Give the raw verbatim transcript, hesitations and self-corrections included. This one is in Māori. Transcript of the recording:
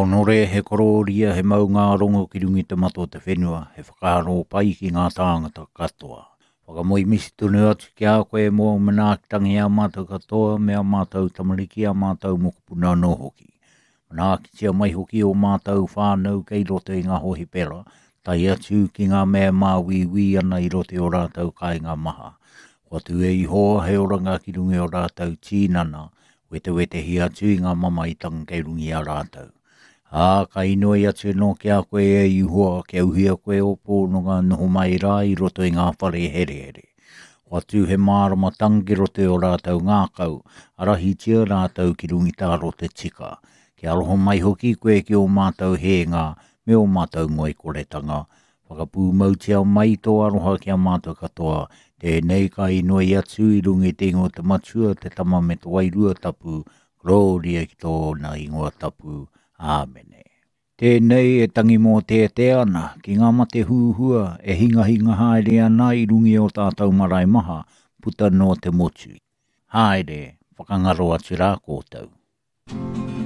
tonore he kororia he mau ngā rongo ki rungi te mato te whenua, he whakaaro pai ki ngā tāngata katoa. Whakamoi misi tunu atu ki a koe mō manakitangi a mātou katoa, me a mātou tamariki a mātou mokupuna no hoki. Manakitia mai hoki o mātou whānau kei roto i ngā hohi pera, tai atu ki ngā mea mā wiwi ana i roto o rātou kai ngā maha. Watu e iho he oranga ki rungi o rātou tīnana, wete wete hi atu i ngā mama i tanga kei rungi a rātou. Ā, ka inoi atu no ki a koe e ihoa ke auhia koe o pōno ngā noho mai rā i roto i ngā whare here here. Watu he mārama tangi roto o rātou ngā kau, arahi tia rātou ki rungi tā roto tika. Ki aroho mai hoki koe ki o mātou he ngā, me o mātou ngoi koretanga. Whakapū mautia mai tō aroha ki a mātou katoa, tēnei ka inoi atu i rungi te ingoa te matua te tama me te wairua tapu, gloria ki tōna ingoa tapu. Āmene. Tēnei e tangi mō te te ana, ki ngā mate huhua e hinga hinga haere ana i rungi o tātou marae maha, puta no te motu. Haere, whakangaro atu rā kōtau.